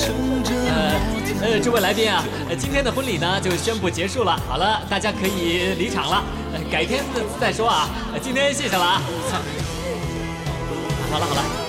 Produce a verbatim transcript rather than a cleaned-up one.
呃呃，诸位来宾啊，今天的婚礼呢就宣布结束了。好了，大家可以离场了，改天再说啊。今天谢谢了啊。好了好了。